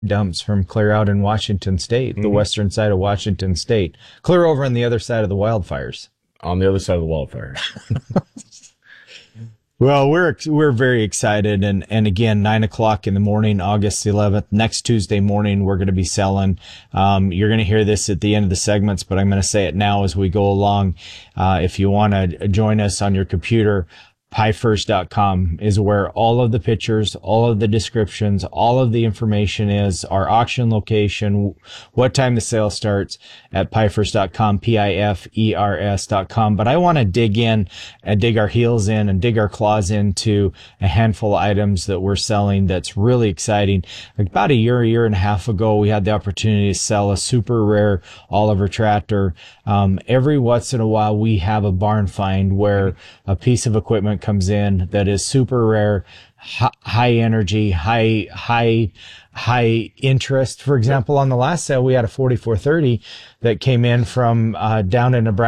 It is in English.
dumps from clear out in Washington State, the western side of Washington State, clear over on the other side of the wildfires. On the other side of the wildfire. Well, we're very excited, and again, 9:00 in the morning, August 11th, next Tuesday morning, we're going to be selling. You're going to hear this at the end of the segments, but I'm going to say it now as we go along. If you want to join us on your computer, piefirst.com is where all of the pictures, all of the descriptions, all of the information is, our auction location, what time the sale starts at piefirst.com, PIFERS.com. But I want to dig in and dig our heels in and dig our claws into a handful of items that we're selling that's really exciting. About a year and a half ago, we had the opportunity to sell a super rare Oliver tractor. Every once in a while, we have a barn find where a piece of equipment comes in that is super rare, high energy, high interest. For example, on the last sale, we had a 4430 that came in from down in Nebraska.